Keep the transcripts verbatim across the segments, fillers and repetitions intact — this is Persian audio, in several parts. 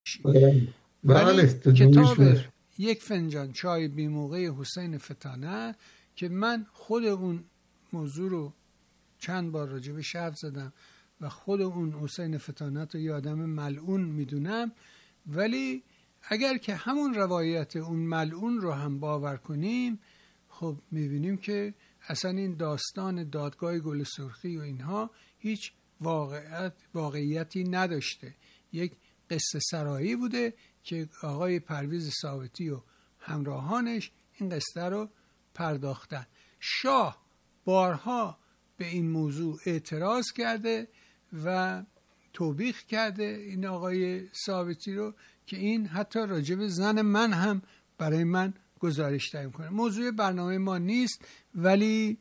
ولی کتاب یک فنجان چای بی موقع حسین فتانه که من خود اون موضوع رو چند بار راجبش حرف زدم و خود اون حسین فتانه رو یه آدم ملعون میدونم، ولی اگر که همون روایت اون ملعون رو هم باور کنیم، خب میبینیم که اصلا این داستان دادگاه گل سرخی و اینها هیچ واقعیت واقعیتی نداشته. یک قصه سرایی بوده که آقای پرویز ثابتی و همراهانش این قصه رو پرداختن. شاه بارها به این موضوع اعتراض کرده و توبیخ کرده این آقای ثابتی رو که این حتی راجب زن من هم برای من گزارش تعیین کنه. موضوع برنامه ما نیست، ولی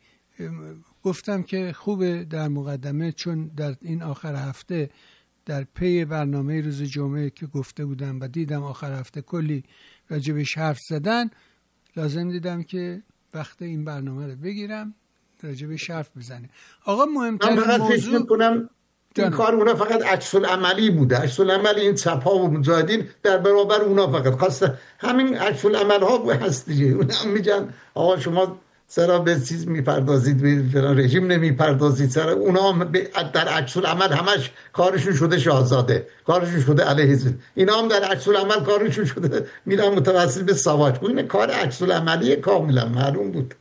گفتم که خوبه در مقدمه، چون در این آخر هفته در پی برنامه روز جمعه که گفته بودم و دیدم آخر هفته کلی راجبش حرف زدن، لازم دیدم که وقت این برنامه رو بگیرم راجبش حرف بزنه. آقا مهمترین موضوع، من فقط فکر میکنم این کار اونا فقط عکس العملی بوده. عکس العمل این چپ‌ها و مجاهدین در برابر اونا فقط خواست همین عکس العمل ها هست دیگه. اونا میگن آقا شما چرا به چیز میپردازید، به فلان رژیم نمیپردازید، چرا اونا در عکس العمل همش کارشون شده شاهزاده، کارشون شده علیه حزب، اینا هم در عکس العمل کارشون شده میرن متوسل به ساواک. این کار عکس العملی کاملا معلوم بود.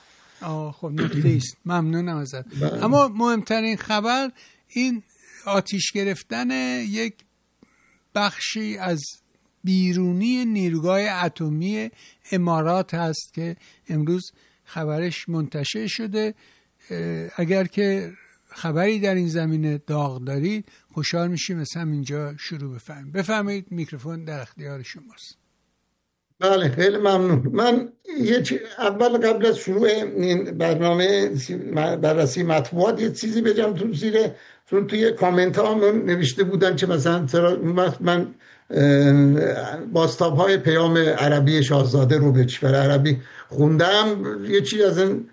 آه خب نکته است، ممنونم ازت. اما مهمترین خبر این آتیش گرفتن یک بخشی از بیرونی نیروگاه اتمی امارات هست که امروز خبرش منتشر شده. اگر که خبری در این زمینه داغ دارید خوشحال میشیم از همینجا شروع بفرمایید. بفرمایید، میکروفون در اختیار شماست. بله خیلی ممنون. من یه اول قبل از شروع این برنامه بررسی مطبوعات یه چیزی بگم تو زیر، چون توی کامنت ها من نوشته بودن که مثلا چرا من بازتاب های پیام عربی شاهزاده رو به کشور عربی خوندم، یه چیز از این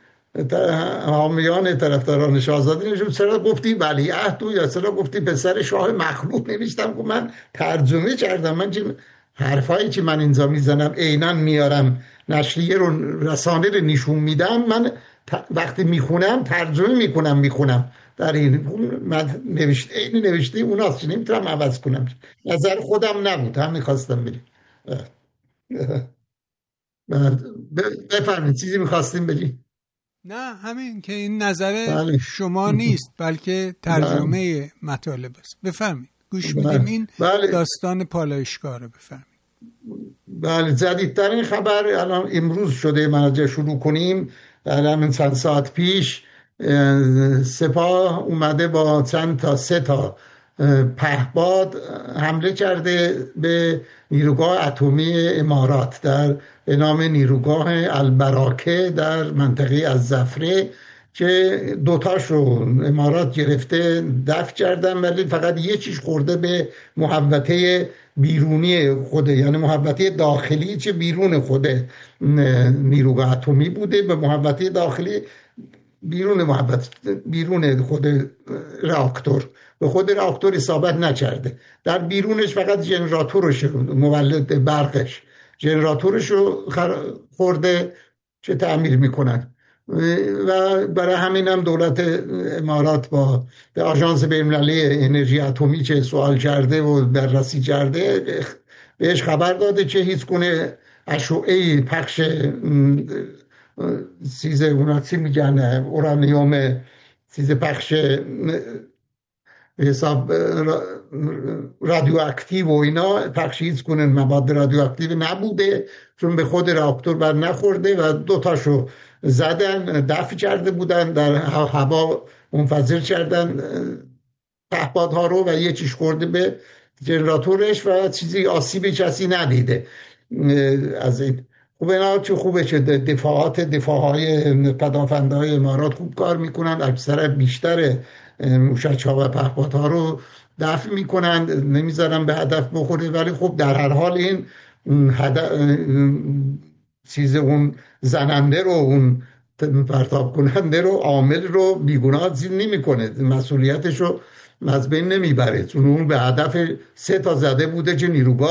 حامیان طرفداران شاهزاده نشون چرا گفتی ولیعهد یا چرا گفتی پسر شاه مخلوق نوشتم که من ترجمه کردم. من چه حرفایی که من اینجا میزنم عیناً میارم نشریه رو رسانه رو نشون میدم، من وقتی میخونم ترجمه میکنم میخونم در این نوشته این نوشته اوناست، نمیتونم عوض کنم، نظر خودم نبود، هم میخواستم بگم. بفرمایید چیزی میخواستیم بگیم؟ نه همین که این نظر بله. شما نیست بلکه ترجمه بله. مطالب است. بفرمایید گوش میدیم. بله. این بله. داستان پالایشگاه رو بفرمایید. بله جدیدترین خبر الان امروز شده، مناجه شروع کنیم. در همین چند ساعت پیش سپاه اومده با چند تا سه تا پهپاد حمله کرده به نیروگاه اتمی امارات در به نام نیروگاه البراکه در منطقه الزفره که دوتاش رو امارات گرفته دفع کردن، ولی فقط یکیش خورده به محوطه بیرونی خوده، یعنی محوطه داخلی چه بیرون خوده نیروگاه اتمی بوده، به محوطه داخلی بیرون محوطه بیرون خود راکتور، به خود راکتور اصابت نکرده، در بیرونش فقط ژنراتورش مولد برقش ژنراتورش رو خورده که تعمیر میکنن و برای همین هم دولت امارات با به آژانس بین‌المللی انرژی اتمی که سوال کرده و بررسی کرده بهش خبر داده که هیچ گونه اشعه پخش چیز اونا چی میگن اورانیوم چیز پخش حساب رادیواکتیو و اینا پخش هیچ گونه مواد رادیواکتیو نبوده، چون به خود راکتور بر نخورده و دوتاشو زدن دفع کرده بودن، در هوا منفجر کردن پهپادها رو و یه چیش خورده به ژنراتورش و چیزی آسیبی کسی ندیده از این. خوبه نه چه خوبه که دفاعات دفاعهای پدافندهای امارات خوب کار میکنن، اکثر بیشتر موشک ها و پهپاد ها رو دفع میکنن، نمیذارن به هدف بخوره، ولی خب در هر حال این هدف چیز اون زننده رو اون پرتاب کننده رو عامل رو بیگناه زیر نمیکنه، مسئولیتش رو از بین نمیبره، چون اون به هدف سه تا زده بوده که نیروگاه